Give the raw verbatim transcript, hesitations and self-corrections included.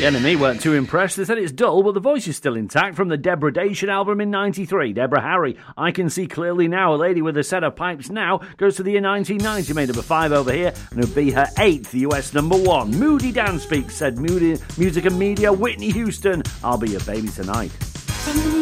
The Enemy weren't too impressed. They said it's dull, but the voice is still intact from the Degradation album in ninety-three. Deborah Harry, I Can See Clearly Now. A Lady with a Set of Pipes Now goes to the year nineteen ninety, made number five over here, and it'll be her eighth U S number one. Moody Dan Speaks, said Moody Music and Media. Whitney Houston, I'll Be Your Baby Tonight.